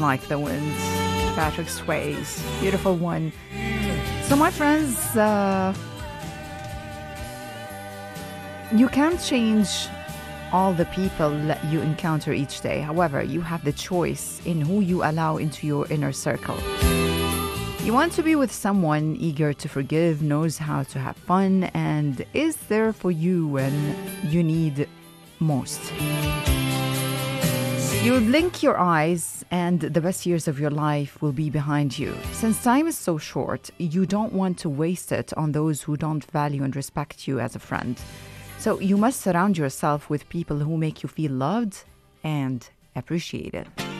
like the wind. Patrick Swayze, beautiful one. So my friends, you can't change all the people that you encounter each day. However, you have the choice in who you allow into your inner circle. You want to be with someone eager to forgive, knows how to have fun, and is there for you when you need most. You blink your eyes and the best years of your life will be behind you. Since time is so short, you don't want to waste it on those who don't value and respect you as a friend. So you must surround yourself with people who make you feel loved and appreciated.